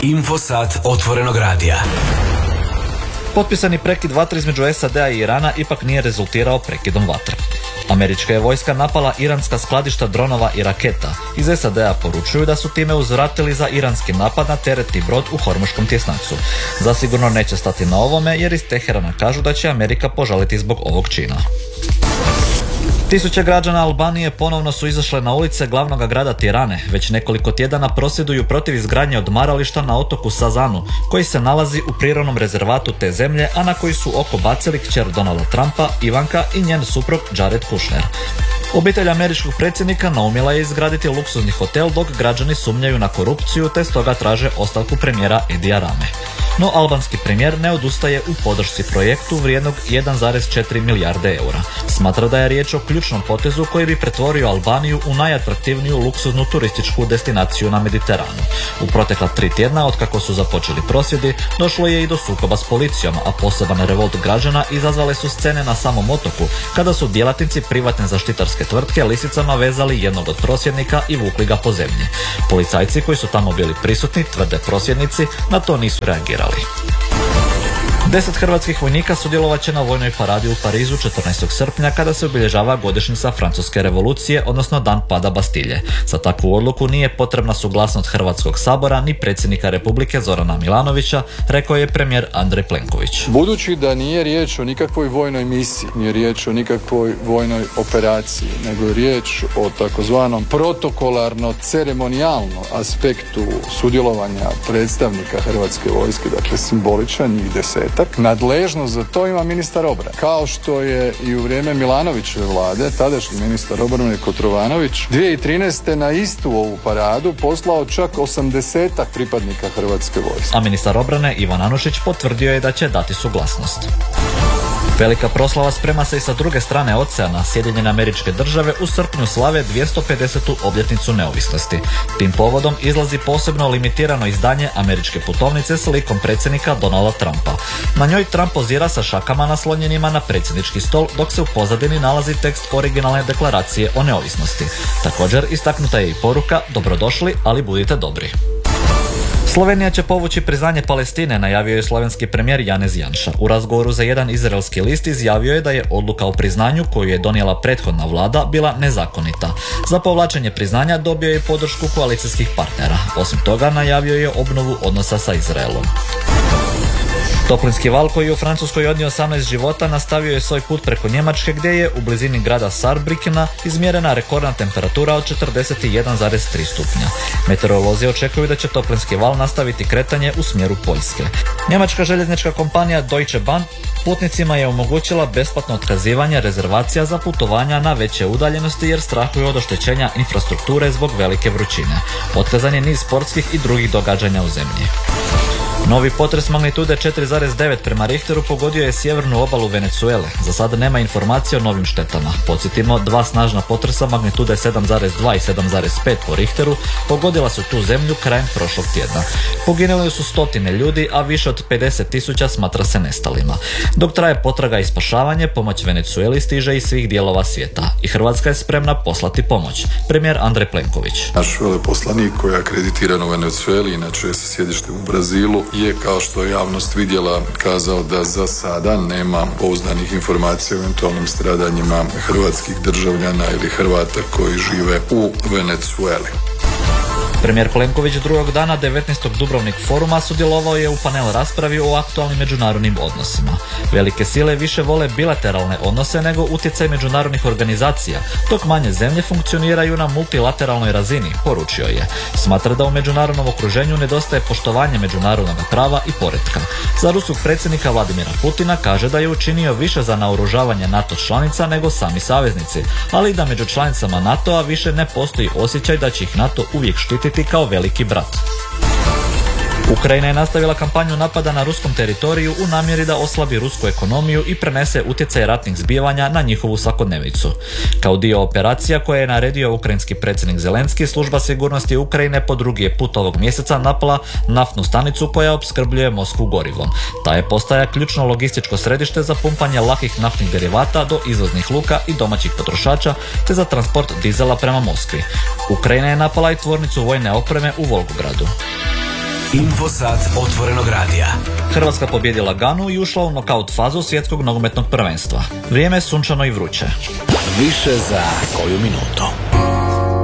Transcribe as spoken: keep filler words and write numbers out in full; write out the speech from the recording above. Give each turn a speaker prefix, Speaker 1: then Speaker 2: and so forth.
Speaker 1: Infosat otvorenog radija.
Speaker 2: Potpisani prekid vatre između S A D-a i Irana ipak nije rezultirao prekidom vatre. Američka je vojska napala iranska skladišta dronova i raketa. Iz S A D-a poručuju da su time uzvratili za iranski napad na teretni brod u Hormuškom tjesnacu. Zasigurno neće stati na ovome jer iz Teherana kažu da će Amerika požaliti zbog ovog čina. Tisuće građana Albanije ponovno su izašle na ulice glavnog grada Tirane. Već nekoliko tjedana prosvjeduju protiv izgradnje odmarališta na otoku Sazanu, koji se nalazi u prirodnom rezervatu te zemlje, a na koji su oko bacili kćer Donalda Trumpa, Ivanka i njen suprug Jared Kushner. Obitelj američkog predsjednika naumila je izgraditi luksuzni hotel dok građani sumnjaju na korupciju te stoga traže ostavku premijera Edija Rame. No albanski premijer ne odustaje u podršci projektu vrijednog jedan zarez četiri milijarde eura. Smatra da je riječ o ključnom potezu koji bi pretvorio Albaniju u najatraktivniju luksuznu turističku destinaciju na Mediteranu. U protekla tri tjedna otkako su započeli prosvjedi, došlo je i do sukoba s policijom, a poseban revolt građana izazvale su scene na samom otoku, kada su djelatnici privatne zaštitarske tvrtke lisicama vezali jednog od prosvjednika i vukli ga po zemlji. Policajci koji su tamo bili prisutni, tvrde prosvjednici, na to nisu reagirali. Deset hrvatskih vojnika sudjelovat će na vojnoj paradi u Parizu četrnaestog srpnja kada se obilježava godišnjica Francuske revolucije, odnosno dan pada Bastilje. Za takvu odluku nije potrebna suglasnost Hrvatskog sabora ni predsjednika Republike Zorana Milanovića, rekao je premijer Andrej Plenković.
Speaker 3: Budući da nije riječ o nikakvoj vojnoj misiji, nije riječ o nikakvoj vojnoj operaciji, nego je riječ o takozvanom protokolarno-ceremonijalnom aspektu sudjelovanja predstavnika Hrvatske vojske, dakle simboličan, njih deset. Nadležnost za to ima ministar obrane. Kao što je i u vrijeme Milanovićeve vlade, tadašnji ministar obrane Kotromanović, dvije tisuće trinaeste. na istu ovu paradu poslao čak osamdesetak pripadnika Hrvatske vojske.
Speaker 2: A ministar obrane Ivan Anušić potvrdio je da će dati suglasnost. Velika proslava sprema se i sa druge strane oceana. Sjedinjene Američke Države u srpnju slave dvjesto pedesetu obljetnicu neovisnosti. Tim povodom izlazi posebno limitirano izdanje američke putovnice s likom predsjednika Donalda Trumpa. Na njoj Trump pozira sa šakama naslonjenima na predsjednički stol, dok se u pozadini nalazi tekst originalne deklaracije o neovisnosti. Također istaknuta je i poruka dobrodošli, ali budite dobri. Slovenija će povući priznanje Palestine, najavio je slovenski premijer Janez Janša. U razgovoru za jedan izraelski list izjavio je da je odluka o priznanju koju je donijela prethodna vlada bila nezakonita. Za povlačenje priznanja dobio je podršku koalicijskih partnera. Osim toga najavio je obnovu odnosa sa Izraelom. Toplinski val koji je u Francuskoj odnio osamnaest života nastavio je svoj put preko Njemačke gdje je u blizini grada Saarbrückena izmjerena rekordna temperatura od četrdeset jedan zarez tri stupnja. Meteorolozi očekuju da će toplinski val nastaviti kretanje u smjeru Poljske. Njemačka željeznička kompanija Deutsche Bahn putnicima je omogućila besplatno otkazivanje rezervacija za putovanja na veće udaljenosti jer strahuju od oštećenja infrastrukture zbog velike vrućine. Otkazan je niz sportskih i drugih događanja u zemlji. Novi potres magnitude četiri zarez devet prema Richteru pogodio je sjevernu obalu Venezuele. Za sada nema informacije o novim štetama. Podsjetimo, dva snažna potresa magnitude sedam zarez dva i sedam zarez pet po Richteru pogodila su tu zemlju krajem prošlog tjedna. Poginuli su stotine ljudi, a više od pedeset tisuća smatra se nestalima. Dok traje potraga i spašavanje, pomoć Venezueli stiže iz svih dijelova svijeta i Hrvatska je spremna poslati pomoć. Premijer Andrej Plenković.
Speaker 3: Naš veleposlanik koji je akreditiran u Venezueli, inače je sa sjedištem u Brazilu, je, kao što je javnost vidjela, kazao da za sada nema pouzdanih informacija o eventualnim stradanjima hrvatskih državljana ili Hrvata koji žive u Venezueli.
Speaker 2: Premijer Plenković drugog dana devetnaestog Dubrovnik foruma sudjelovao je u panel raspravi o aktualnim međunarodnim odnosima. Velike sile više vole bilateralne odnose nego utjecaj međunarodnih organizacija, dok manje zemlje funkcioniraju na multilateralnoj razini, poručio je. Smatra da u međunarodnom okruženju nedostaje poštovanje međunarodnog prava i poretka. Za ruskog predsjednika Vladimira Putina kaže da je učinio više za naoružavanje NATO članica nego sami saveznici, ali i da među članicama NATO-a više ne postoji osjećaj da će ih NATO uvijek štititi kao veliki brat. Ukrajina je nastavila kampanju napada na ruskom teritoriju u namjeri da oslabi rusku ekonomiju i prenese utjecaj ratnih zbivanja na njihovu svakodnevicu. Kao dio operacija koje je naredio ukrajinski predsjednik Zelenski, služba sigurnosti Ukrajine po drugi je put ovog mjeseca napala naftnu stanicu koja opskrbljuje Moskvu gorivom. Ta je postaja ključno logističko središte za pumpanje lakih naftnih derivata do izvoznih luka i domaćih potrošača, te za transport dizela prema Moskvi. Ukrajina je napala i tvornicu vojne opreme u Volgogradu.
Speaker 1: Infosat otvorenog radija.
Speaker 2: Hrvatska pobjedila Ganu i ušla u nokaut fazu svjetskog nogometnog prvenstva. Vrijeme je sunčano i vruće.
Speaker 1: Više za koju minutu.